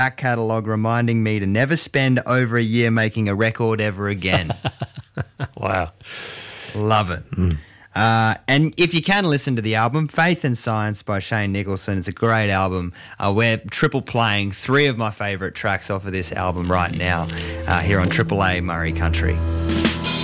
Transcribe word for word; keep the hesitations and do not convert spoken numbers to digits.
back catalogue reminding me to never spend over a year making a record ever again. Wow. Love it. Mm. Uh, and if you can listen to the album, Faith and Science by Shane Nicholson, it's a great album. Uh, we're triple playing three of my favourite tracks off of this album right now uh, here on Triple A Murray Country.